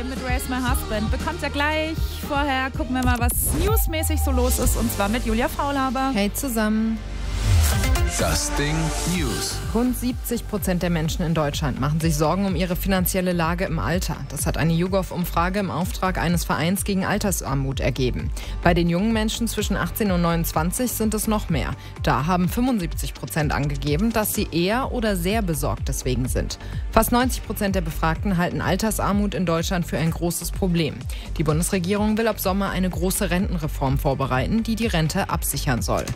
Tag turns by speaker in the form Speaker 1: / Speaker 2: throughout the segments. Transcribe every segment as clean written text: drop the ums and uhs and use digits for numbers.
Speaker 1: mit Raise My Husband bekommt ihr gleich. Vorher gucken wir mal, was newsmäßig so los ist, und zwar mit Julia Faulhaber.
Speaker 2: Hey zusammen.
Speaker 3: Das Ding News.
Speaker 2: Rund 70% der Menschen in Deutschland machen sich Sorgen um ihre finanzielle Lage im Alter. Das hat eine YouGov-Umfrage im Auftrag eines Vereins gegen Altersarmut ergeben. Bei den jungen Menschen zwischen 18 und 29 sind es noch mehr. Da haben 75% angegeben, dass sie eher oder sehr besorgt deswegen sind. Fast 90% der Befragten halten Altersarmut in Deutschland für ein großes Problem. Die Bundesregierung will ab Sommer eine große Rentenreform vorbereiten, die die Rente absichern soll.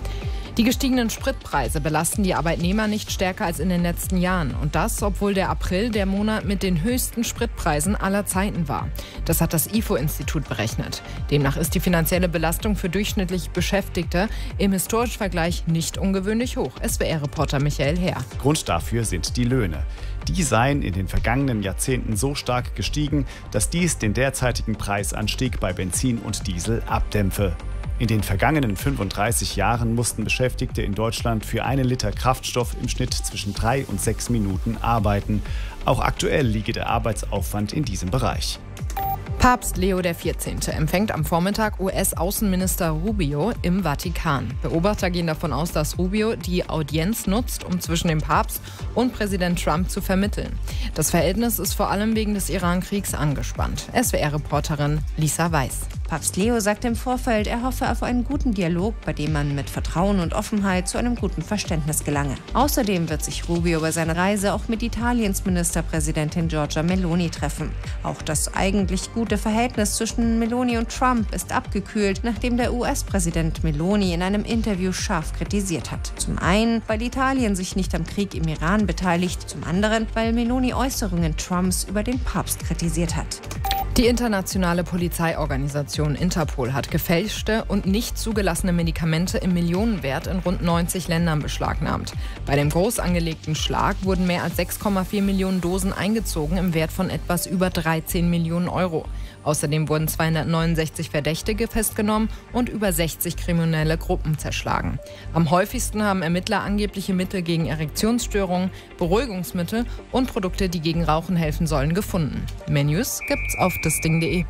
Speaker 2: Die gestiegenen Spritpreise belasten die Arbeitnehmer nicht stärker als in den letzten Jahren. Und das, obwohl der April der Monat mit den höchsten Spritpreisen aller Zeiten war. Das hat das IFO-Institut berechnet. Demnach ist die finanzielle Belastung für durchschnittlich Beschäftigte im historischen Vergleich nicht ungewöhnlich hoch. SWR-Reporter Michael Herr.
Speaker 4: Grund dafür sind die Löhne. Die seien in den vergangenen Jahrzehnten so stark gestiegen, dass dies den derzeitigen Preisanstieg bei Benzin und Diesel abdämpfe. In den vergangenen 35 Jahren mussten Beschäftigte in Deutschland für 1 Liter Kraftstoff im Schnitt zwischen 3 und 6 Minuten arbeiten. Auch aktuell liege der Arbeitsaufwand in diesem Bereich.
Speaker 2: Papst Leo XIV. Empfängt am Vormittag US-Außenminister Rubio im Vatikan. Beobachter gehen davon aus, dass Rubio die Audienz nutzt, um zwischen dem Papst und Präsident Trump zu vermitteln. Das Verhältnis ist vor allem wegen des Iran-Kriegs angespannt. SWR-Reporterin Lisa Weiß.
Speaker 5: Papst Leo sagte im Vorfeld, er hoffe auf einen guten Dialog, bei dem man mit Vertrauen und Offenheit zu einem guten Verständnis gelange. Außerdem wird sich Rubio bei seiner Reise auch mit Italiens Ministerpräsidentin Giorgia Meloni treffen. Auch das eigentlich gute Verhältnis zwischen Meloni und Trump ist abgekühlt, nachdem der US-Präsident Meloni in einem Interview scharf kritisiert hat. Zum einen, weil Italien sich nicht am Krieg im Iran beteiligt, zum anderen, weil Meloni Äußerungen Trumps über den Papst kritisiert hat.
Speaker 2: Die internationale Polizeiorganisation Interpol hat gefälschte und nicht zugelassene Medikamente im Millionenwert in rund 90 Ländern beschlagnahmt. Bei dem groß angelegten Schlag wurden mehr als 6,4 Millionen Dosen eingezogen im Wert von etwas über 13 Millionen Euro. Außerdem wurden 269 Verdächtige festgenommen und über 60 kriminelle Gruppen zerschlagen. Am häufigsten haben Ermittler angebliche Mittel gegen Erektionsstörungen, Beruhigungsmittel und Produkte, die gegen Rauchen helfen sollen, gefunden. Mehr News gibt's auf dasding.de.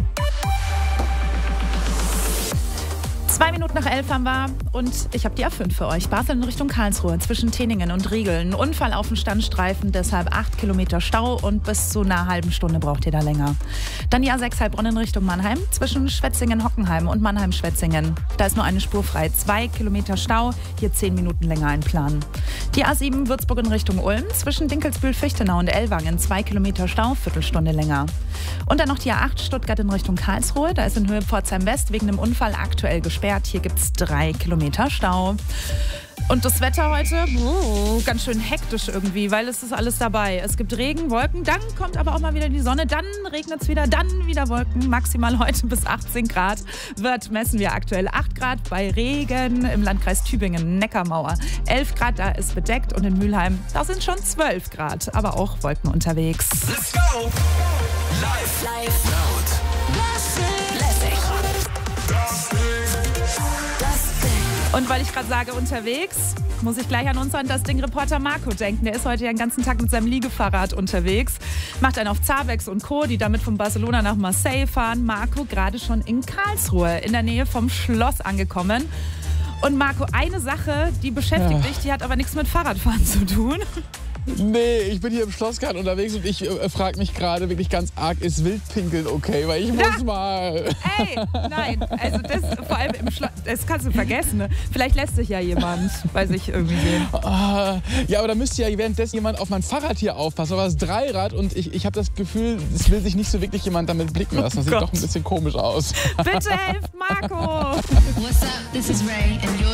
Speaker 1: 2 Minuten nach 11 haben wir und ich habe die A5 für euch. Basel in Richtung Karlsruhe zwischen Teningen und Riegeln. Unfall auf dem Standstreifen, deshalb 8 Kilometer Stau und bis zu einer halben Stunde braucht ihr da länger. Dann die A6 Heilbronn in Richtung Mannheim zwischen Schwetzingen-Hockenheim und Mannheim-Schwetzingen. Da ist nur eine Spur frei. 2 Kilometer Stau, hier 10 Minuten länger einplanen. Die A7 Würzburg in Richtung Ulm zwischen Dinkelsbühl-Fichtenau und Ellwangen. 2 Kilometer Stau, Viertelstunde länger. Und dann noch die A8 Stuttgart in Richtung Karlsruhe. Da ist in Höhe Pforzheim West wegen einem Unfall aktuell gesperrt. Hier gibt es 3 Kilometer Stau. Und das Wetter heute, ganz schön hektisch irgendwie, weil es ist alles dabei. Es gibt Regen, Wolken, dann kommt aber auch mal wieder die Sonne, dann regnet es wieder, dann wieder Wolken. Maximal heute bis 18 Grad messen wir aktuell 8 Grad bei Regen im Landkreis Tübingen, Neckarmauer. 11 Grad, da ist bedeckt und in Mülheim, da sind schon 12 Grad, aber auch Wolken unterwegs.
Speaker 3: Let's go! Live, laut, lässig.
Speaker 1: Und weil ich gerade sage unterwegs, muss ich gleich an unseren Das Ding-Reporter Marco denken. Der ist heute den ganzen Tag mit seinem Liegefahrrad unterwegs, macht einen auf Zabex und Co., die damit von Barcelona nach Marseille fahren. Marco gerade schon in Karlsruhe, in der Nähe vom Schloss angekommen. Und Marco, eine Sache, die beschäftigt dich, die hat aber nichts mit Fahrradfahren zu tun.
Speaker 6: Nee, ich bin hier im Schlossgarten unterwegs und ich frage mich gerade wirklich ganz arg, ist Wildpinkeln okay? Weil ich muss mal...
Speaker 1: Ey, nein, also das vor allem im Schloss, das kannst du vergessen. Ne? Vielleicht lässt sich ja jemand bei sich irgendwie sehen.
Speaker 6: Ja, aber da müsste ja währenddessen jemand auf mein Fahrrad hier aufpassen. Aber das Dreirad und ich habe das Gefühl, es will sich nicht so wirklich jemand damit blicken lassen. Das sieht doch ein bisschen komisch aus.
Speaker 1: Bitte helft Marco!
Speaker 7: What's up? This is Ray and you're